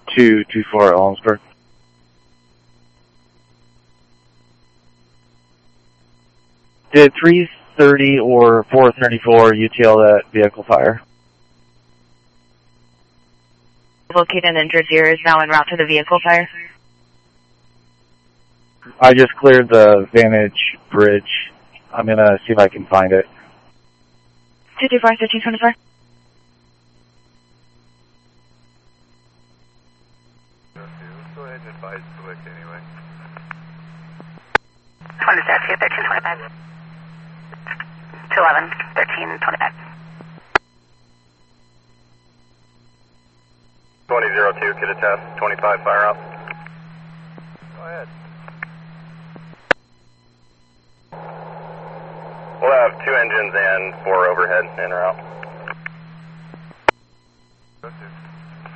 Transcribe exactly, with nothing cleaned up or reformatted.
two two four Ellensburg. Did three thirty or four thirty-four U T L that vehicle fire? Located an injured deer is now en route to the vehicle fire. I just cleared the Vantage Bridge. I'm going to see if I can find it. two two four, thirteen twenty-four. Go ahead and advise Slick anyway. twenty thirteen twenty-five. two eleven, thirteen twenty-five. twenty oh two, could attest, twenty-five fire out. Go ahead. We'll have two engines and four overhead in or out.